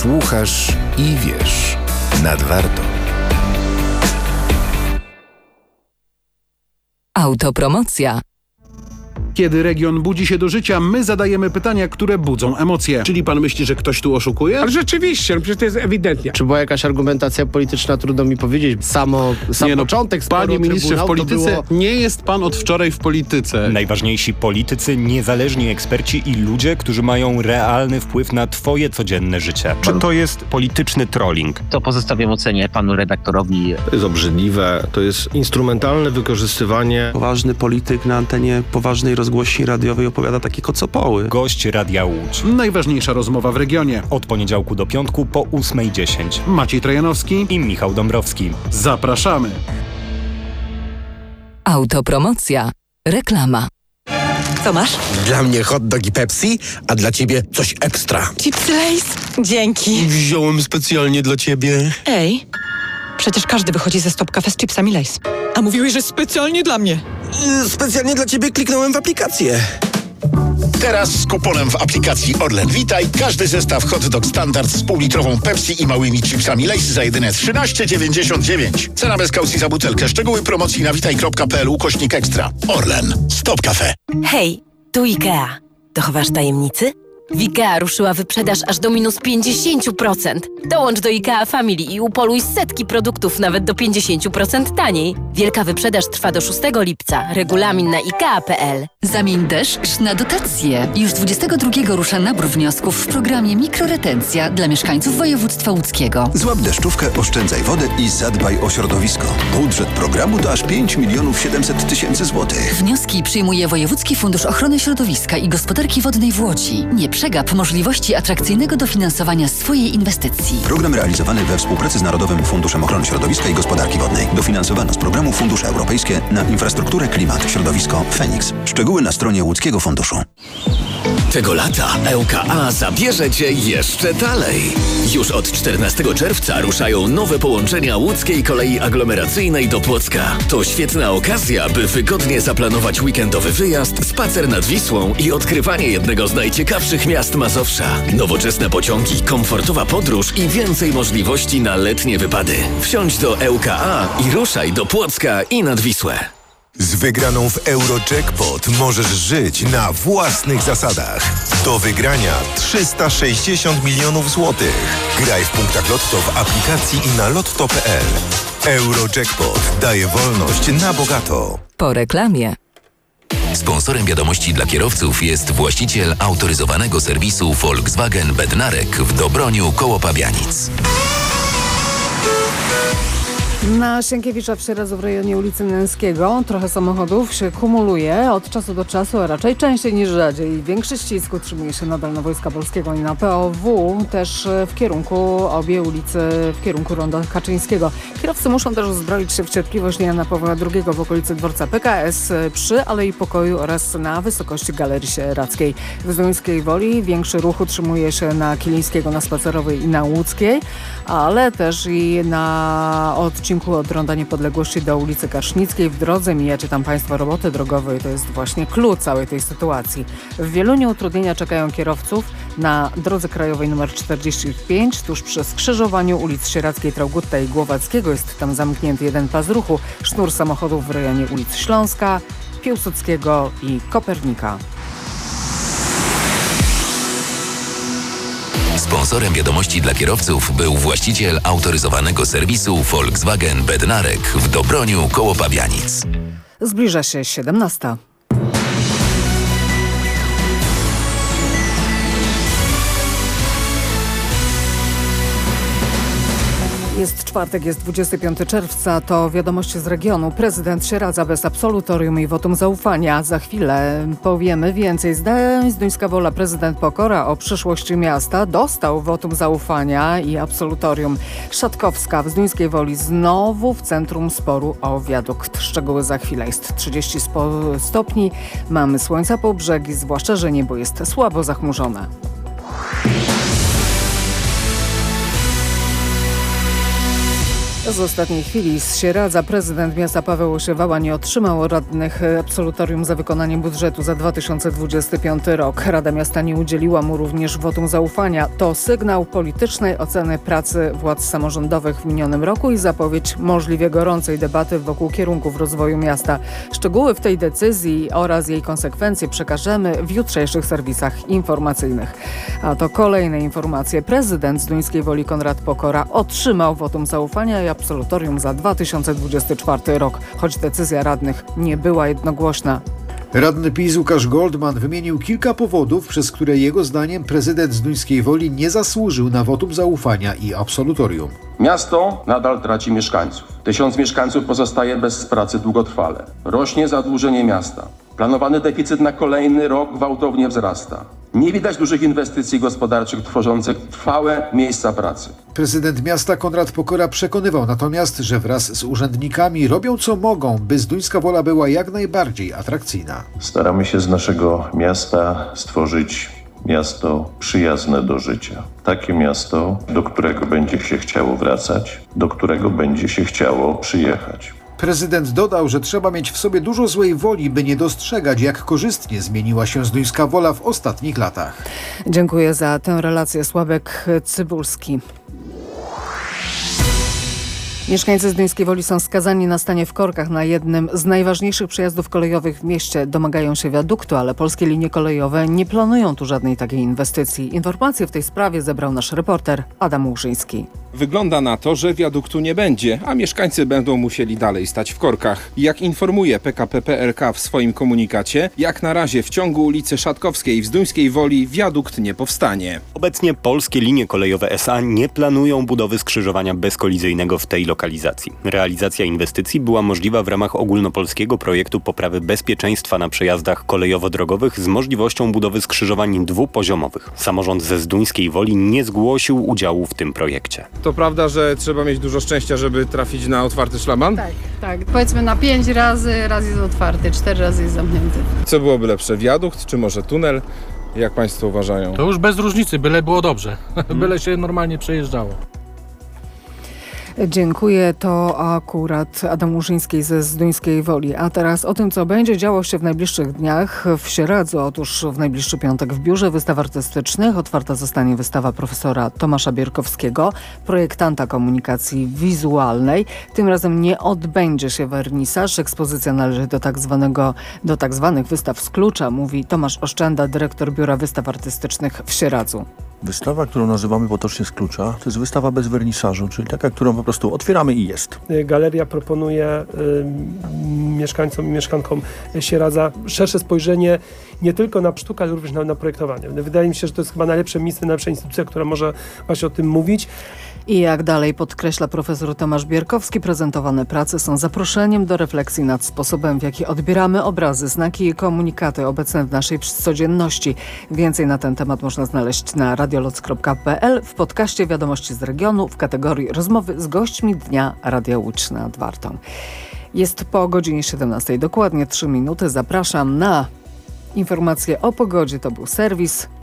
Słuchasz i wiesz. Nadwarto. Autopromocja. Kiedy region budzi się do życia, my zadajemy pytania, które budzą emocje. Czyli pan myśli, że ktoś tu oszukuje? Ale rzeczywiście, przecież to jest ewidentnie. Czy była jakaś argumentacja polityczna, trudno mi powiedzieć. Sam początek sporu Panie ministrze, w polityce było... nie jest pan od wczoraj w polityce. Najważniejsi politycy, niezależni eksperci i ludzie, którzy mają realny wpływ na twoje codzienne życie. Czy to jest polityczny trolling? To pozostawiam ocenie panu redaktorowi. To jest obrzydliwe, to jest instrumentalne wykorzystywanie. Poważny polityk na antenie poważnej rozgłośni radiowej opowiada takie kocopoły. Gość Radia Łódź. Najważniejsza rozmowa w regionie. Od poniedziałku do piątku po 8:10. Maciej Trojanowski I Michał Dąbrowski. Zapraszamy. Autopromocja. Reklama. Co masz? Dla mnie hot dog i Pepsi, a dla ciebie coś ekstra. Chipsy Lay's? Dzięki. Wziąłem specjalnie dla ciebie. Ej, przecież każdy wychodzi ze Stop Cafe z chipsami Lay's. A mówiłeś, że specjalnie dla mnie. Specjalnie dla ciebie kliknąłem w aplikację. Teraz z kuponem w aplikacji Orlen Witaj każdy zestaw hot dog standard z półlitrową Pepsi i małymi chipsami Lay's za jedyne 13,99. Cena bez kaucji za butelkę. Szczegóły promocji na witaj.pl/ekstra. Orlen. Stop Cafe. Hej, tu IKEA. Dochowasz tajemnicy? W IKEA ruszyła wyprzedaż aż do minus 50%. Dołącz do IKEA Family i upoluj setki produktów nawet do 50% taniej. Wielka wyprzedaż trwa do 6 lipca. Regulamin na IKEA.pl. Zamień deszcz na dotacje. Już 22 rusza nabór wniosków w programie Mikroretencja dla mieszkańców województwa łódzkiego. Złap deszczówkę, oszczędzaj wodę i zadbaj o środowisko. Budżet programu to aż 5 700 000 złotych. Wnioski przyjmuje Wojewódzki Fundusz Ochrony Środowiska i Gospodarki Wodnej w Łodzi. Nie przegap możliwości atrakcyjnego dofinansowania swojej inwestycji. Program realizowany we współpracy z Narodowym Funduszem Ochrony Środowiska i Gospodarki Wodnej. Dofinansowano z programu Fundusze Europejskie na infrastrukturę, klimat, środowisko, Feniks. Szczegóły na stronie Łódzkiego Funduszu. Tego lata ŁKA zabierze Cię jeszcze dalej. Już od 14 czerwca ruszają nowe połączenia łódzkiej kolei aglomeracyjnej do Płocka. To świetna okazja, by wygodnie zaplanować weekendowy wyjazd, spacer nad Wisłą i odkrywanie jednego z najciekawszych miast Mazowsza. Nowoczesne pociągi, komfortowa podróż i więcej możliwości na letnie wypady. Wsiądź do ŁKA i ruszaj do Płocka i nad Wisłę. Z wygraną w Eurojackpot możesz żyć na własnych zasadach. Do wygrania 360 milionów złotych. Graj w punktach Lotto w aplikacji i na lotto.pl. Eurojackpot daje wolność na bogato. Po reklamie. Sponsorem wiadomości dla kierowców jest właściciel autoryzowanego serwisu Volkswagen Bednarek w Dobroniu koło Pabianic. Na Sienkiewicza w Sieradzu w rejonie ulicy Nęskiego trochę samochodów się kumuluje od czasu do czasu, a raczej częściej niż rzadziej. Większy ścisk utrzymuje się nadal na Wojska Polskiego i na POW, też w kierunku obie ulicy, w kierunku Ronda Kaczyńskiego. Kierowcy muszą też uzbroić się w cierpliwość Jana Pawła II w okolicy dworca PKS przy Alei Pokoju oraz na wysokości Galerii Sieradzkiej. W Zduńskiej Woli większy ruch utrzymuje się na Kilińskiego, na Spacerowej i na Łódzkiej, ale też i na odcinku od Ronda Niepodległości do ulicy Karsznickiej. W drodze mijacie tam Państwo roboty drogowe i to jest właśnie klucz całej tej sytuacji. W Wieluniu utrudnienia czekają kierowców na drodze krajowej nr 45, tuż przy skrzyżowaniu ulic Sieradzkiej, Traugutta i Głowackiego. Jest tam zamknięty jeden pas ruchu. Sznur samochodów w rejonie ulic Śląska, Piłsudskiego i Kopernika. Sponsorem wiadomości dla kierowców był właściciel autoryzowanego serwisu Volkswagen Bednarek w Dobroniu koło Pabianic. Zbliża się 17. Jest czwartek, jest 25 czerwca, to wiadomości z regionu. Prezydent Sieradza bez absolutorium i wotum zaufania. Za chwilę powiemy więcej. Zduńska Wola, prezydent Pokora o przyszłości miasta dostał wotum zaufania i absolutorium. Szatkowska w Zduńskiej Woli znowu w centrum sporu o wiadukt. Szczegóły za chwilę. Jest 30 stopni, mamy słońca po brzegi, zwłaszcza, że niebo jest słabo zachmurzone. Z ostatniej chwili z Sieradza prezydent miasta Paweł Siewała nie otrzymał radnych absolutorium za wykonanie budżetu za 2025 rok. Rada Miasta nie udzieliła mu również wotum zaufania. To sygnał politycznej oceny pracy władz samorządowych w minionym roku i zapowiedź możliwie gorącej debaty wokół kierunków rozwoju miasta. Szczegóły w tej decyzji oraz jej konsekwencje przekażemy w jutrzejszych serwisach informacyjnych. A to kolejne informacje. Prezydent Zduńskiej Woli Konrad Pokora otrzymał wotum zaufania i absolutorium za 2024 rok, choć decyzja radnych nie była jednogłośna. Radny PiS Łukasz Goldman wymienił kilka powodów, przez które jego zdaniem prezydent Zduńskiej Woli nie zasłużył na wotum zaufania i absolutorium. Miasto nadal traci mieszkańców. 1000 mieszkańców pozostaje bez pracy długotrwale. Rośnie zadłużenie miasta. Planowany deficyt na kolejny rok gwałtownie wzrasta. Nie widać dużych inwestycji gospodarczych tworzących trwałe miejsca pracy. Prezydent miasta Konrad Pokora przekonywał natomiast, że wraz z urzędnikami robią co mogą, by Zduńska Wola była jak najbardziej atrakcyjna. Staramy się z naszego miasta stworzyć miasto przyjazne do życia. Takie miasto, do którego będzie się chciało wracać, do którego będzie się chciało przyjechać. Prezydent dodał, że trzeba mieć w sobie dużo złej woli, by nie dostrzegać, jak korzystnie zmieniła się Zduńska Wola w ostatnich latach. Dziękuję za tę relację. Sławek Cybulski. Mieszkańcy Zduńskiej Woli są skazani na stanie w korkach na jednym z najważniejszych przejazdów kolejowych w mieście. Domagają się wiaduktu, ale polskie linie kolejowe nie planują tu żadnej takiej inwestycji. Informacje w tej sprawie zebrał nasz reporter Adam Łużyński. Wygląda na to, że wiaduktu nie będzie, a mieszkańcy będą musieli dalej stać w korkach. Jak informuje PKP PLK w swoim komunikacie, jak na razie w ciągu ulicy Szatkowskiej w Zduńskiej Woli wiadukt nie powstanie. Obecnie polskie linie kolejowe SA nie planują budowy skrzyżowania bezkolizyjnego w tej lokalizacji. Realizacja inwestycji była możliwa w ramach ogólnopolskiego projektu poprawy bezpieczeństwa na przejazdach kolejowo-drogowych z możliwością budowy skrzyżowań dwupoziomowych. Samorząd ze Zduńskiej Woli nie zgłosił udziału w tym projekcie. To prawda, że trzeba mieć dużo szczęścia, żeby trafić na otwarty szlaban? Tak. Powiedzmy na 5 razy, raz jest otwarty, 4 razy jest zamknięty. Co byłoby lepsze, wiadukt czy może tunel? Jak państwo uważają? To już bez różnicy, byle było dobrze. Byle się normalnie przejeżdżało. Dziękuję. To akurat Adam Łużyński ze Zduńskiej Woli. A teraz o tym, co będzie działo się w najbliższych dniach w Sieradzu. Otóż w najbliższy piątek w Biurze Wystaw Artystycznych otwarta zostanie wystawa profesora Tomasza Bierkowskiego, projektanta komunikacji wizualnej. Tym razem nie odbędzie się wernisaż. Ekspozycja należy do tak zwanych wystaw z klucza, mówi Tomasz Oszczęda, dyrektor Biura Wystaw Artystycznych w Sieradzu. Wystawa, którą nazywamy potocznie z klucza, to jest wystawa bez wernisażu, czyli taka, którą po prostu otwieramy i jest. Galeria proponuje mieszkańcom i mieszkankom Sieradza szersze spojrzenie nie tylko na sztukę, ale również na projektowanie. Wydaje mi się, że to jest chyba najlepsze miejsce, najlepsza instytucja, która może właśnie o tym mówić. I jak dalej podkreśla profesor Tomasz Bierkowski, prezentowane prace są zaproszeniem do refleksji nad sposobem, w jaki odbieramy obrazy, znaki i komunikaty obecne w naszej codzienności. Więcej na ten temat można znaleźć na radioloc.pl w podcaście Wiadomości z regionu w kategorii rozmowy z gośćmi Dnia Radia Łódź nad Wartą. Jest po godzinie 17, dokładnie 3 minuty. Zapraszam na informacje o pogodzie. To był serwis.